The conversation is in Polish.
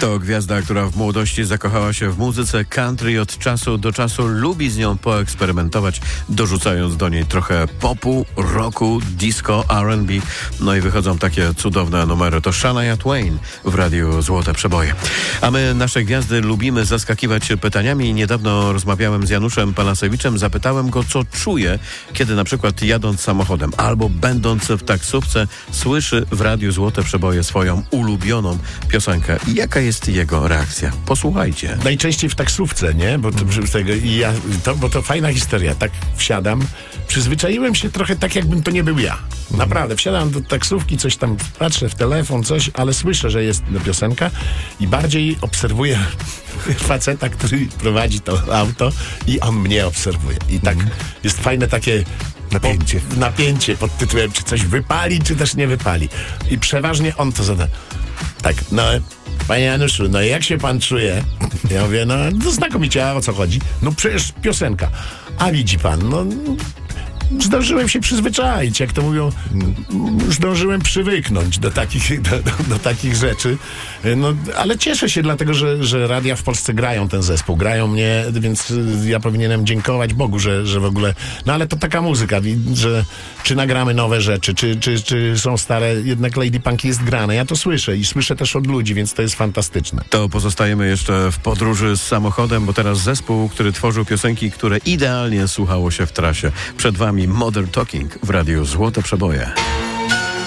To gwiazda, która w młodości zakochała się w muzyce country, od czasu do czasu lubi z nią poeksperymentować, dorzucając do niej trochę popu, rocku, disco, R&B. No i wychodzą takie cudowne numery. To Shania Twain w Radiu Złote Przeboje. A my nasze gwiazdy lubimy zaskakiwać pytaniami. Niedawno rozmawiałem z Januszem Palasewiczem. Zapytałem go, co czuje, kiedy na przykład jadąc samochodem albo będąc w taksówce słyszy w Radiu Złote Przeboje swoją ulubioną piosenkę. I jaka jest jego reakcja? Posłuchajcie. Najczęściej w taksówce, nie? Bo to fajna historia. Tak wsiadam. Przyzwyczaiłem się trochę tak, jakbym to nie był ja. Naprawdę. Wsiadam do taksówki, coś tam patrzę w telefon, coś, ale słyszę, że jest piosenka i bardziej obserwuję faceta, który prowadzi to auto i on mnie obserwuje. I tak jest fajne takie napięcie pod tytułem, czy coś wypali, czy też nie wypali. I przeważnie on to zada. Tak, no, panie Januszu, no jak się pan czuje? Ja mówię, no znakomicie, a o co chodzi? No przecież piosenka. A widzi pan, no zdążyłem się przyzwyczaić, jak to mówią, zdążyłem przywyknąć do takich rzeczy. No, ale cieszę się, dlatego, że radia w Polsce grają ten zespół, grają mnie, więc ja powinienem dziękować Bogu, że w ogóle, no ale to taka muzyka, że czy nagramy nowe rzeczy, czy są stare, jednak Lady Punk jest grane. Ja to słyszę i słyszę też od ludzi, więc to jest fantastyczne. To pozostajemy jeszcze w podróży z samochodem, bo teraz zespół, który tworzył piosenki, które idealnie słuchało się w trasie. Przed wami Modern Talking w Radiu Złote Przeboje.